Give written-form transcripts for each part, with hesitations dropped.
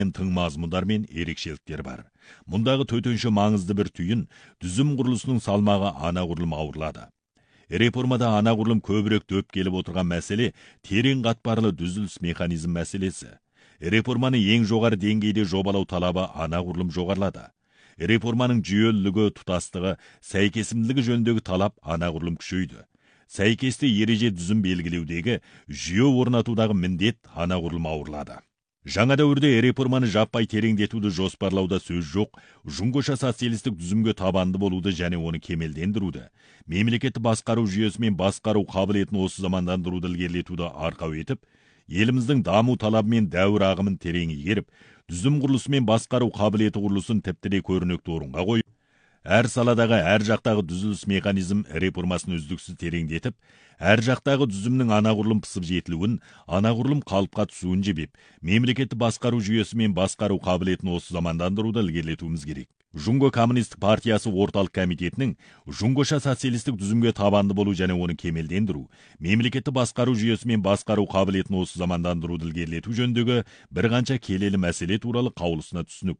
тың мазмұндар мен ерекшеліктер бар. Мұндағы төтенше маңызды бір түйін түзім құрылысының салмағы анағұрлым ауырлады. Реформада анағұрлым көбірек дөп келіп отырған мәселе терең қатпарлы түзіліс механизм мәселесі. Реформаны ең жоғары деңгейде жобалау талабы анағұрлым жоғарылады. Реформаның жүйелілігі, тұтастығы, сәйкесімділігі жөніндегі талап анағұрлым күшейді. Сәйкесті ереже түзім белгілеудегі жүйе орнатудағы міндет анағұрлым ауырлады. Жаңа дәуірде реформаны жаппай тереңдетуді жоспарлауда сөз жоқ, жұңғыша социалистік түзімге табанды болуды және оны кемелдендіруді, мемлекетті басқару жүйесі мен басқару қабілетін осы замандандыруды ілгерілетуді арқау етіп, еліміздің даму талабы мен дәуір ағымын терең игеріп, түзім құрылысы мен басқару қабілеті құрылысын тіпті де көрнекті орынға қойып, әр саладағы әр жақтағы түзіліс механизм реформасын үздіксіз тереңдетіп, әр жақтағы түзімнің анағұрлым пысып жетілуін, анағұрлым қалыпқа түсуін жебеп, мемлекетті басқару жүйесі мен басқару қабілетін осы замандандыруды ілгерілетуіміз керек. Жұңго коммунистік партиясы орталық комитетінің жұңғыша социалистік түзімге табанды болу және оны кемелдендіру, мемлекетті басқару жүйесі мен басқару қабілетін осы замандандыруды ілгерілету жөніндегі бір қанша келелі мәселе туралы қаулысына түсінік.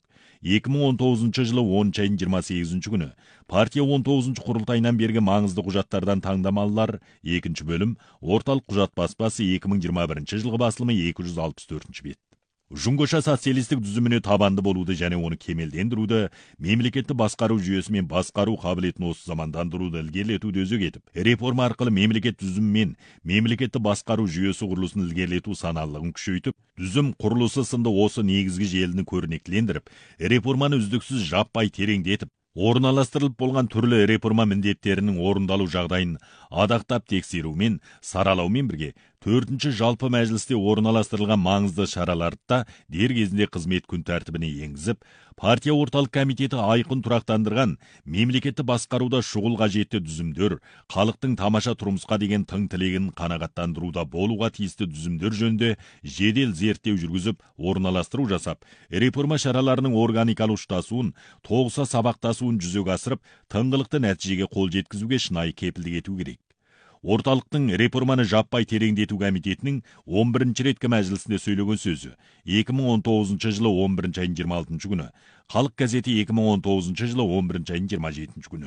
2019 жылы 10 айының 28 күні партия 19 құрылтайынан бергі маңызды құжаттардан таңдамалылар 2 бөлім, орталық құжат баспасы 2021 жылғы басылымы 264 бет. Жұңғыша социалистік түзіміне табанды болуды және оны кемелдендіруді, мемлекетті басқару жүйесі мен басқару қабілетін осы замандандыруды ілгерілетуді өзек етіп, реформа арқылы мемлекет түзімі мен мемлекетті басқару жүйесі құрылысын ілгерілету саналылығын күшейтіп, түзім құрылысы сынды осы негізгі желіні көрнектілендіріп, реформаны үздіксіз жаппай тереңдетіп, орналастырылып болған түрлі реформа міндеттерінің орындалу жағдайын адақтап тексерумен, саралаумен бірге 4-ші жалпы мәжілісте орналастырылған маңызды шараларды да дер кезінде қызмет күн тәртібіне енгізіп, партия орталық комитеті айқын тұрақтандырған мемлекетті басқаруда шұғыл қажетті түзімдер, халықтың тамаша тұрмысқа деген тың тілегін қанағаттандыруда болуға тиісті түзімдер жөнінде жедел зерттеу жүргізіп, орналастыру жасап, реформа шараларының органикалық ұштасуын, тоғыса сабақтасуын жүзеге асырып, тыңғылықты нәтижеге қол жеткізуге шынайы кепілдік ету керек. Орталықтың реформаны жаппай тереңдету комитетінің 11-ші реткі мәжілісінде сөйлеген сөзі 2019 жылы 11 айының 26 күні, Халық газеті 2019 жылы 11 айының 27 күні.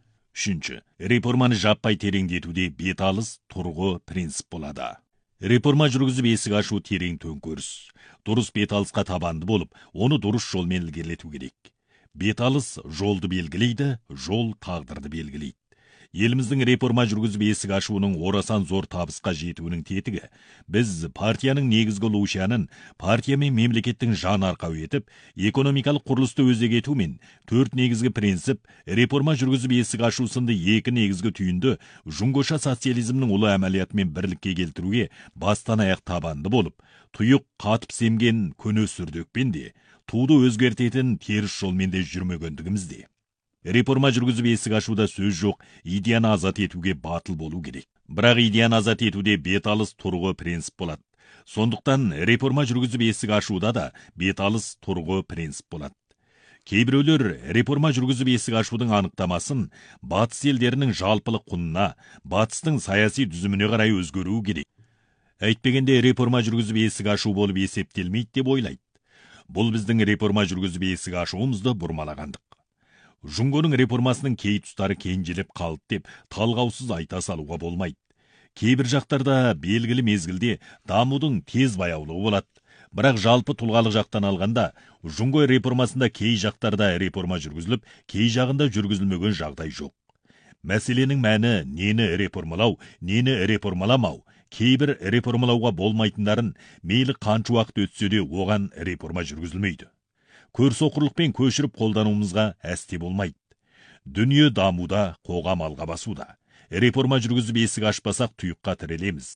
3. Реформаны жаппай тереңдетуде беталыс, тұрғы, принцип болады. Реформа жүргізіп есік ашу терең төңкеріс. Дұрыс беталысқа табанды болып, оны дұрыс жолмен ілгерілету керек. Беталыс жолды белгілейді, жол тағдырды белгілейді. Еліміздің реформа жүргізіп есік ашуының орасан зор табысқа жетуінің тетігі. Біз партияның негізгі лаушанын партия мен мемлекеттің жан арқау етіп, экономикалық құрылысты өзек ету мен 4 негізгі принцип, реформа жүргізіп есік ашу сынды 2 негізгі түйінді жұңғыша социализмнің ұлы әмәлиятымен бірлікке келтіруге бастан аяқ табанды болып, тұйық қатып семген көне сүрдекпен де, туды өзгертетін теріс жолмен де жүрмегендігімізде. Реформа жүргізіп есік ашуда сөз жоқ, идеяны азат етуге батыл болу керек. Бірақ идеяны азат етуде беталыс, тұрғы, принцип болады. Сондықтан реформа жүргізіп есік ашуда да беталыс, тұрғы, принцип болады. Кейбіреулер реформа жүргізіп есік ашудың анықтамасын батыс елдерінің жалпылық құнына, батыстың саяси түзіміне қарай өзгеру керек. Әйтпегенде реформа жүргізіп есік ашу болып есептелмейді деп ойлайды. Бұл біздің реформа жүргізіп есік ашуымызды бұрмалағандық. Жұңғоның реформасының кей тұстары кенжелеп қалды деп талғаусыз айта салуға болмайды. Кейбір жақтарда белгілі мезгілде дамудың тез баяулығы болады. Бірақ жалпы тұлғалық жақтан алғанда, жұңго реформасында кей жақтарда реформа жүргізіліп, кей жағында жүргізілмеген жағдай жоқ. Мәселенің мәні нені реформалау, нені реформаламау, кейбір реформалауға болмайтындарын мейлі қанша уақыт өтсе де оған реформа жүргізілмейді. Көрсоқырлықпен көшіріп қолдануымызға әсте болмайды. Дүние дамуда, қоғам алға басуда. Реформа жүргізіп есік ашпасақ тұйыққа тірелеміз.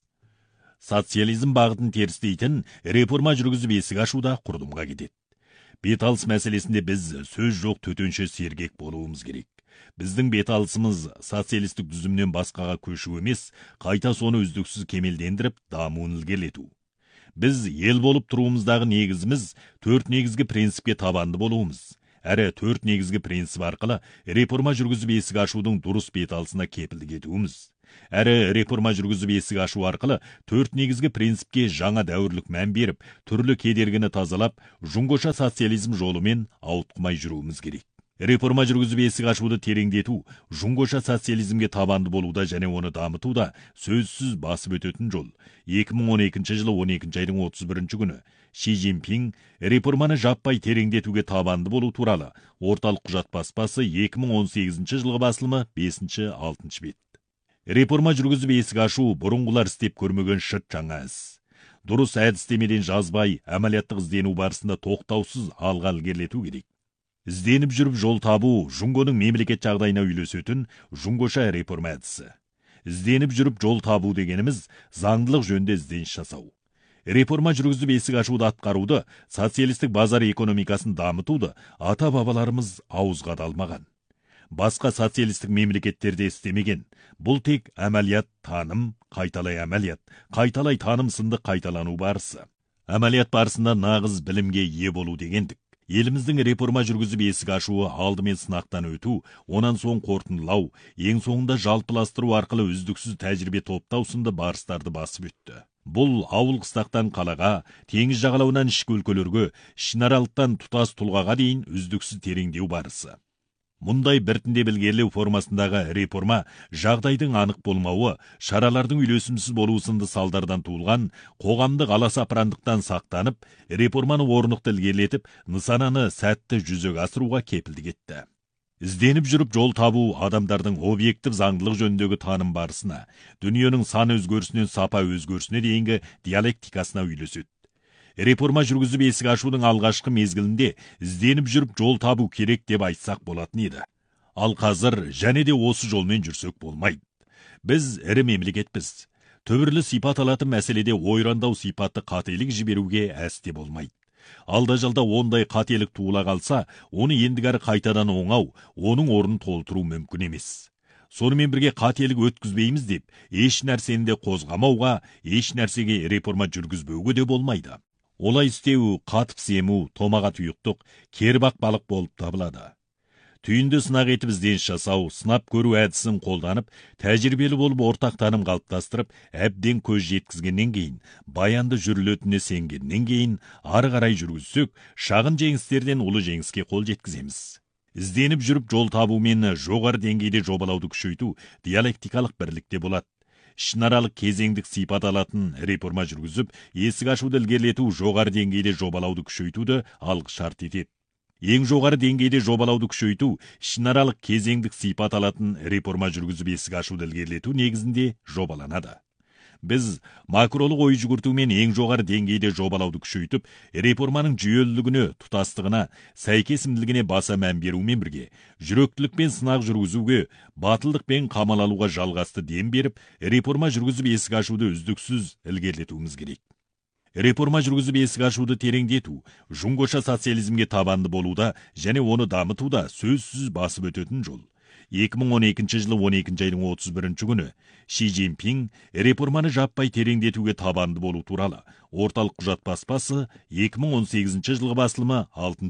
Социализм бағытын терістейтін реформа жүргізіп есік ашуда құрдымға кетеді. Беталыс мәселесінде біз сөз жоқ төтенше сергек болуымыз керек. Біздің беталысымыз социалистік түзімнен басқаға көшу емес, қайта соны үздіксіз кемелдендіріп, дамуын ілгерілету. Біз ел болып тұруымыздағы негізіміз 4 негізгі принципке табанды болуымыз. Әрі 4 негізгі принцип арқылы реформа жүргізіп есік ашудың дұрыс беталысына кепілдік етуіміз. Әрі реформа жүргізіп есік ашу арқылы 4 негізгі принципке жаңа дәуірлік мән беріп, түрлі кедергіні тазалап, жұңғоша социализм жолымен ауытқымай жүруіміз керек. Реформа жүргізіп есік ашуды тереңдету, жұңғоша социализмге табанды болуда және оны дамытуда сөзсіз басып өтетін жол. 2012 жылы 12 айдың 31 күні Ши Цзиньпин реформаны жаппай тереңдетуге табанды болу туралы орталық құжат баспасы 2018 жылғы басылымы 5-6 бет. Реформа жүргізіп есік ашу бұрынғылар істеп көрмеген шыт жаңа іс. Дұрыс әдістемеден жазбай, әмәлияттық іздену барысында тоқтаусыз алға ілгерілету керек. Ізденіп жүріп жол табу жұңгоның мемлекет жағдайына үйлесетін жұңгоша реформа әдісі. Ізденіп жүріп жол табу дегеніміз заңдылық жөнінде ізденіс жасау. Реформа жүргізіп есік ашуды атқаруды, социалистік базар экономикасын дамытуды ата-бабаларымыз ауызға алмаған. Басқа социалистік мемлекеттерде істемеген. Бұл тек әмәлият, таным, қайталай әмәлият, қайталай таным сынды қайталану барысы. Әмәлият барысында нағыз білімге ие болу дегендік. Еліміздің реформа жүргізіп есік ашуы алдымен сынақтан өту, онан соң қорытындылау, ең соңында жалпыластыру арқылы үздіксіз тәжірибе топтау сынды барыстарды басып өтті. Бұл ауыл қыстақтан қалаға, теңіз жағалауынан ішкі өлкелерге, ішінаралықтан тұтас тұлғаға дейін үздіксіз тереңдеу барысы. Мұндай біртіндеп ілгерілеу формасындағы реформа жағдайдың анық болмауы, шаралардың үйлесімсіз болуы сынды салдардан туылған қоғамдық аласапырандықтан сақтанып, реформаны орнықты ілгерілетіп, нысананы сәтті жүзеге асыруға кепілдік етті. Ізденіп жүріп жол табу адамдардың объектив заңдылық жөніндегі таным барысына, дүниенің сан өзгерісінен сапа өзгерісіне дейінгі диалектикасына үйлеседі. Реформа жүргізіп есік ашудың алғашқы мезгілінде ізденіп жүріп жол табу керек деп айтсақ болатын еді. Ал қазір және де осы жолмен жүрсек болмайды. Біз ірі мемлекетпіз. Түбірлі сипат алатын мәселеде ойрандау сипатты қателік жіберуге әсте болмайды. Алда-жалда ондай қателік туыла қалса, оны ендігәрі қайтадан оңау, оның орнын толтыру мүмкін емес. Сонымен бірге қателік өткізбейміз деп, еш нәрсені де қозғамауға, еш нәрсеге реформа жүргізбеуге де болмайды. Олай істеу, қатып сему, томаға тұйықтық, кербақ балық болып табылады. Түйінді сынақ етіп ізденіс жасау, сынап көру әдісін қолданып, тәжірибелі болып ортақ таным қалыптастырып, әбден көз жеткізгеннен кейін, баянды жүрілетініне сенгеннен кейін, ары қарай жүргізсек, шағын жеңістерден ұлы жеңіске қол жеткіземіз. Ізденіп жүріп жол табу мен жоғары деңгейде жобалауды күшейту диалектикалық бірлікте болады. Ішінаралық кезеңдік сипат алатын реформа жүргізіп, есік ашуды ілгерілету жоғары деңгейде жобалауды күшейтуді алғы шарт етеді. Ең жоғары деңгейде жобалауды күшейту, ішінаралық кезеңдік сипат алатын реформа жүргізіп есік ашуды ілгерілету негізінде жобаланады. Біз макролық ой жүгіртумен ең жоғары деңгейде жобалауды күшейтіп, реформаның жүйелілігіне, тұтастығына, сәйкесімділігіне баса мән берумен бірге, жүректілікпен сынақ жүргізуге, батылдықпен қамал алуға жалғасты дем беріп, реформа жүргізіп есік ашуды үздіксіз ілгерілетуіміз керек. Реформа жүргізіп есік ашуды тереңдету, жұңғоша социализмге табанды болуда және оны дамытуда сөзсіз басып өтетін жол. 2012 жылы 12 айдың 31 күні Ши Цзиньпин реформаны жаппай тереңдетуге табанды болу туралы орталық құжат баспасы 2018 жылғы басылымы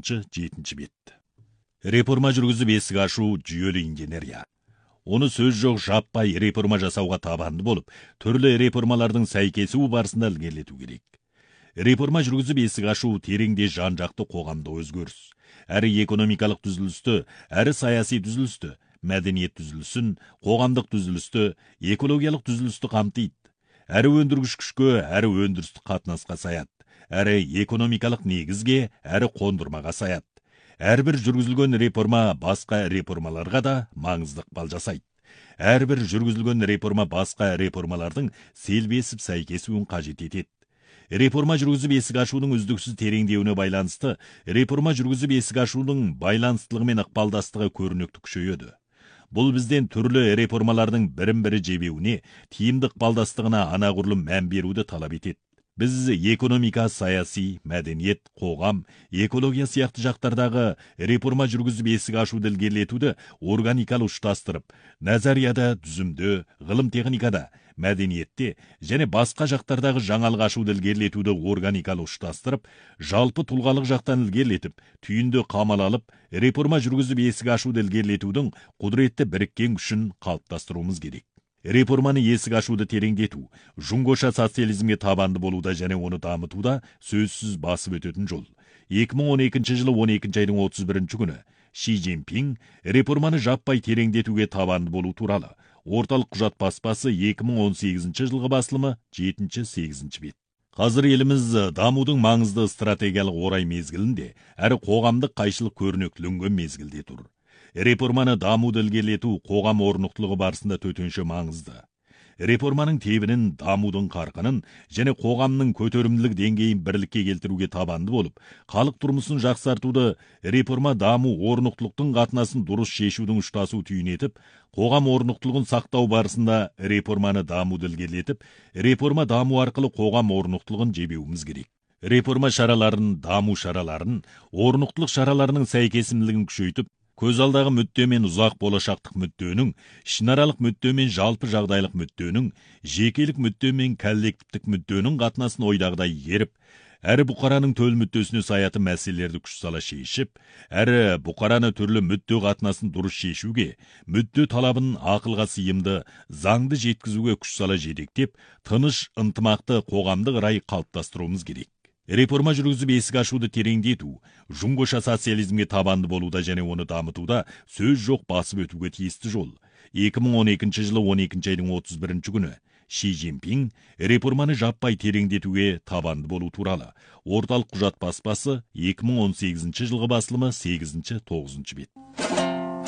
6-7 бет. Реформа жүргізіп есік ашу жүйелі инженерия. Оны сөз жоқ жаппай реформа жасауға табанды болып, түрлі реформалардың сәйкесуі барысында ілгерілету керек. Реформа жүргізіп есік ашу тереңде жан-жақты қоғамда өзгеріс. Әрі экономикалық түзілісті, әрі саяси түзілісті, мәдениет түзілісін, қоғамдық түзілісті, экологиялық түзілісті қамтиды. Әрі өндіргіш күшке, әрі өндірістік қатынасқа саяды. Әрі экономикалық негізге, әрі қондырмаға саяды. Әрбір жүргізілген реформа басқа реформаларға да маңызды ықпал жасайды. Әрбір жүргізілген реформа басқа реформалардың селбесіп сәйкесуін қажет етеді. Реформа жүргізіп есік ашудың үздіксіз тереңдеуіне байланысты, реформа жүргізіп есік ашудың байланыстылығы мен ықпалдастығы көрнекті күшейеді. Бұл бізден түрлі реформалардың бірін-бірі жебеуіне, тиімді ықпалдастығына анағұрлым мән беруді талап етеді. Біз экономика, саяси, мәдениет, қоғам, экология сияқты жақтардағы реформа жүргізіп есік ашуды ілгерілетуді органикалы ұштастырып, назарияда, түзімді, ғылым техникада, мәдениетте және басқа жақтардағы жаңалық ашуды ілгерілетуді органикалы ұштастырып, жалпы тұлғалық жақтан ілгерілетіп, түйінді қамал алып, реформа жүргізіп есік ашуды ілгерілетудің құдіретті біріккен күшін қалыптастыруымыз керек. реформаны есік ашуды тереңдету, жуңгоша социализмге табанды болуда және оны дамытуда сөзсіз басып өтетін жол. 2012 жылы 12 айдың 31 күні Ши Цзиньпин реформаны жаппай тереңдетуге табанды болу туралы орталық құжат баспасы 2018 жылғы басылымы 7-8 бет. Қазір еліміз дамудың маңызды стратегиялық орай мезгілінде, әрі қоғамдық қайшылық көрнектіленген мезгілде тұр. Реформаны дамуды ілгерілету қоғам орнықтылығы барысында төтенше маңызды. Реформаның тебінін, дамудың қарқынын және қоғамның көтерімділік деңгейін бірлікке келтіруге табанды болып, халық тұрмысын жақсартуды реформа даму орнықтылықтың қатынасын дұрыс шешудің ұштасу түйін етіп, қоғам орнықтылығын сақтау барысында реформаны дамуды ілгерілетіп, реформа даму арқылы қоғам орнықтылығын жебеуіміз керек. Реформа шараларын, даму шараларын, орнықтылық шараларының сәйкесімділігін күшейтіп, көз алдағы мүдде мен ұзақ болашақтық мүдденің, ішінаралық мүдде мен жалпы жағдайлық мүдденің, жекелік мүдде мен коллективтік мүдденің қатынасын ойдағыдай еріп, әрі бұқараның төл мүддесіне саятын мәселелерді күш сала шешіп, әрі бұқараны түрлі мүдде қатынасын дұрыс шешуге, мүдде талабын ақылға сыйымды, заңды жеткізуге күш сала жетектеп, тыныш, ынтымақты қоғамдық рай қалыптастыруымыз керек. Реформа жүргізіп есік ашуды тереңдету, жуңгоша социализмге табанды болуда және оны дамытуда сөз жоқ басып өтуге тиісті жол. 2012 жылы 12 айдың 31 күні Ши Цзиньпин реформаны жаппай тереңдетуге табанды болу туралы орталық құжат баспасы 2018 жылғы басылымы 8-9 бет.